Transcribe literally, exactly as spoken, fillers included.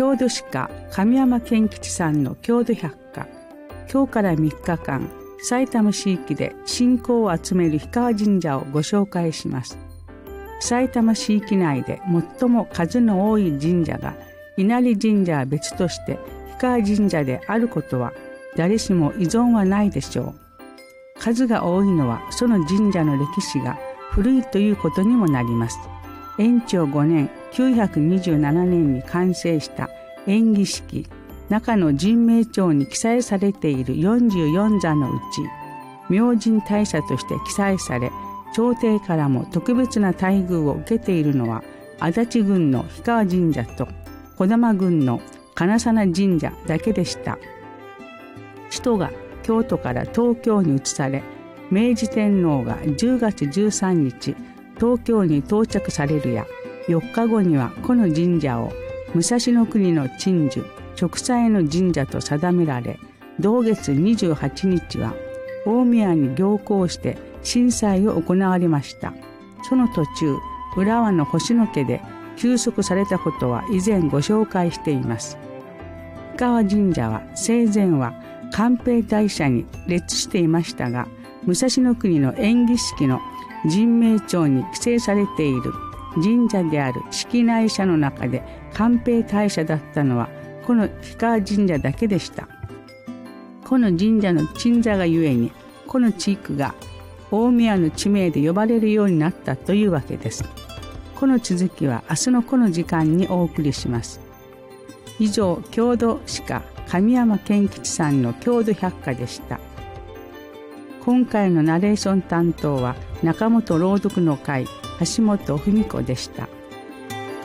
郷土史家神山健吉さんの郷土百科。今日からみっかかん、埼玉市域で信仰を集める氷川神社をご紹介します。埼玉市域内で最も数の多い神社が稲荷神社は別として氷川神社であることは誰しも異存はないでしょう。数が多いのはその神社の歴史が古いということにもなります。延長ごねんきゅうひゃくにじゅうななねんに完成した延喜式中の神明帳に記載されているよんじゅうよん座のうち、明神大社として記載され、朝廷からも特別な待遇を受けているのは足立郡の氷川神社と児玉郡の金鑚神社だけでした。使徒が京都から東京に移され、明治天皇がじゅうがつじゅうさんにち東京に到着されるや、よっかごにはこの神社を武蔵野国の鎮守直斎の神社と定められ、同月にじゅうはちにちは大宮に行幸して神祭を行われました。その途中、浦和の星野家で休息されたことは以前ご紹介しています。氷川神社は生前は寛平大社に列していましたが、武蔵野国の延喜式の神明帳に記載されている神社である式内社の中で寛平大社だったのはこの氷川神社だけでした。この神社の鎮座がゆえに、この地域が大宮の地名で呼ばれるようになったというわけです。この続きは明日のこの時間にお送りします。以上、郷土史家神山健吉さんの郷土百科でした。今回のナレーション担当は中本朗読の会橋本文子でした。